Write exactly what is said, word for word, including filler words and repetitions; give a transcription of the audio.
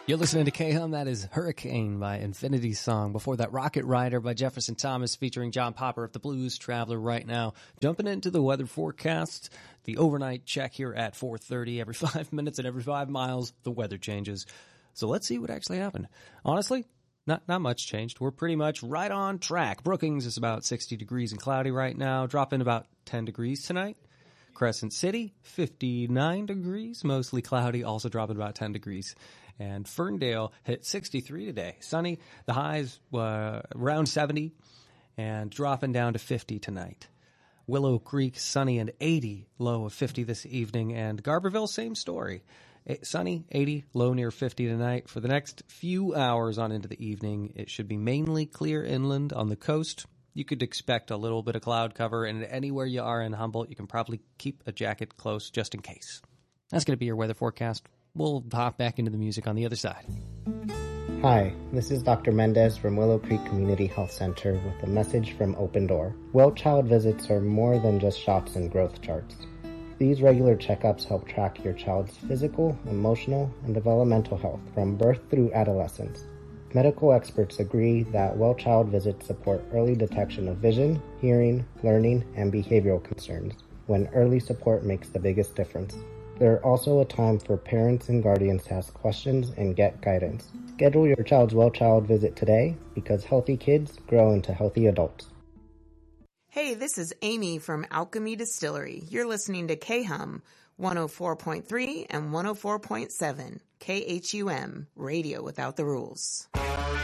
You're listening to K-Hum. That is Hurricane by Infinity Song. Before that, Rocket Rider by Jefferson Thomas featuring John Popper of the Blues Traveler. Right now, jumping into the weather forecast, the overnight check here at four thirty. Every five minutes and every five miles, the weather changes. So let's see what actually happened. Honestly, not not much changed. We're pretty much right on track. Brookings is about sixty degrees and cloudy right now, dropping about ten degrees tonight. Crescent City, fifty-nine degrees, mostly cloudy, also dropping about ten degrees. And Ferndale hit sixty-three today. Sunny, the highs uh, around seventy, and dropping down to fifty tonight. Willow Creek, sunny and eighty, low of fifty this evening. And Garberville, same story. Sunny, eighty, low near fifty tonight. For the next few hours on into the evening, it should be mainly clear inland on the coast. You could expect a little bit of cloud cover, and anywhere you are in Humboldt, you can probably keep a jacket close just in case. That's going to be your weather forecast. We'll hop back into the music on the other side. Hi, this is Doctor Mendez from Willow Creek Community Health Center with a message from Open Door. Well child visits are more than just shots and growth charts. These regular checkups help track your child's physical, emotional, and developmental health from birth through adolescence. Medical experts agree that well child visits support early detection of vision, hearing, learning, and behavioral concerns, when early support makes the biggest difference. There's also a time for parents and guardians to ask questions and get guidance. Schedule your child's well child visit today, because healthy kids grow into healthy adults. Hey, this is Amy from Alchemy Distillery. You're listening to K-Hum, one oh four point three and one oh four point seven. K H U M, radio without the rules.